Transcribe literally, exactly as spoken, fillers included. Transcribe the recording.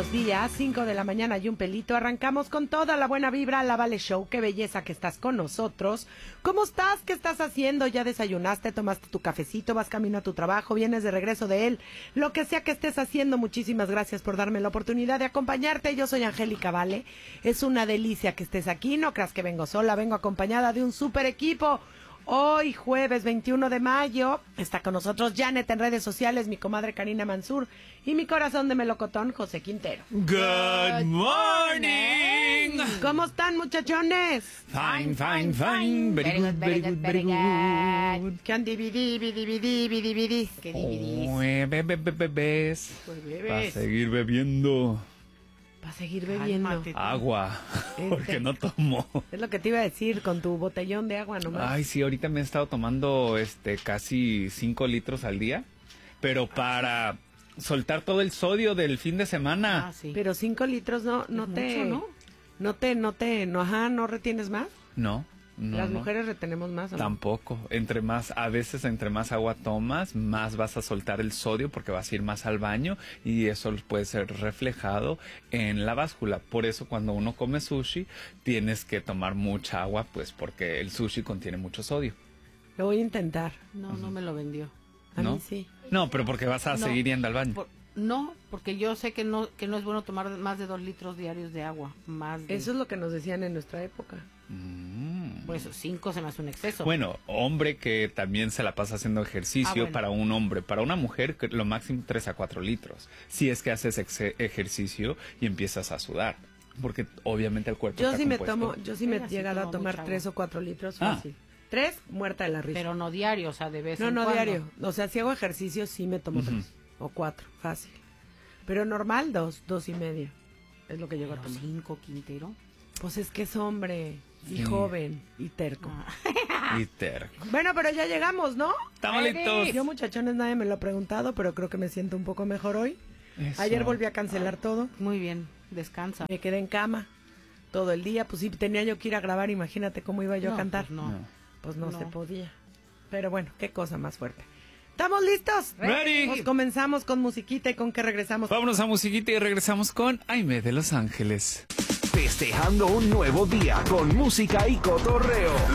buenos días, cinco de la mañana y un pelito. Arrancamos con toda la buena vibra, la Vale Show. Qué belleza que estás con nosotros. ¿Cómo estás? ¿Qué estás haciendo? ¿Ya desayunaste? ¿Tomaste tu cafecito? ¿Vas camino a tu trabajo? ¿Vienes de regreso de él? Lo que sea que estés haciendo, muchísimas gracias por darme la oportunidad de acompañarte. Yo soy Angélica Vale. Es una delicia que estés aquí. No creas que vengo sola, vengo acompañada de un super equipo. Hoy, jueves veintiuno de mayo, está con nosotros Janet en redes sociales, mi comadre Karina Mansur y mi corazón de melocotón, José Quintero. Good morning. ¿Cómo están, muchachones? Fine, fine, fine. Very good, very good, very good. ¿Qué han dividí, dividí, dividí? ¿Qué dividís? Uy, bebé, bebés. Pues bebes. Para seguir bebiendo Para seguir bebiendo. Cálmate. agua, porque no tomo. Es lo que te iba a decir, con tu botellón de agua nomás. Ay, sí, ahorita me he estado tomando este casi cinco litros al día, pero para soltar todo el sodio del fin de semana. Ah, sí. Pero cinco litros no, no Es te... mucho, ¿no? No te, no te, no, ajá, ¿no retienes más? No, no, Las no. mujeres retenemos más, ¿o no? Tampoco. Entre más, a veces entre más agua tomas, más vas a soltar el sodio porque vas a ir más al baño y eso puede ser reflejado en la báscula. Por eso cuando uno come sushi tienes que tomar mucha agua, pues porque el sushi contiene mucho sodio. Lo voy a intentar. No, no me lo vendió. A ¿No? mí sí. No, pero porque vas a No, seguir yendo al baño. por- no, porque yo sé que no que no es bueno tomar más de dos litros diarios de agua. Más de, Eso es lo que nos decían en nuestra época. Mm. Por eso, cinco se me hace un exceso. Bueno, hombre que también se la pasa haciendo ejercicio, Ah, bueno. para un hombre, para una mujer que lo máximo tres a cuatro litros. Si es que haces ex- ejercicio y empiezas a sudar, porque obviamente el cuerpo Yo está sí me compuesto. tomo, yo sí me he Ella sí llegado a toma tomar mucha tres agua. o cuatro litros Ah. fácil. Tres, muerta de la risa. Pero no diario, o sea, de vez no, en no cuando. diario. O sea, si hago ejercicio sí me tomo Ujú. tres o cuatro, fácil. Pero normal dos, dos y medio. Es lo que llego a Pero tomar. cinco, Quintero. Pues es que es hombre y Sí. joven y terco. Ah. Y terco. Bueno, pero ya llegamos, ¿no? ¡Tamalitos! Yo, muchachones, nadie me lo ha preguntado, pero creo que me siento un poco mejor hoy. Eso. Ayer volví a cancelar todo. Muy bien, descansa. Me quedé en cama todo el día. Pues sí, tenía yo que ir a grabar. Imagínate cómo iba yo No, a cantar. pues no. No. Pues no, No. se podía. Pero bueno, qué cosa más fuerte. ¿Estamos listos? Ready. Pues comenzamos con musiquita y con que regresamos. Vámonos a musiquita y regresamos con Aime de Los Ángeles. Festejando un nuevo día con música y cotorreo.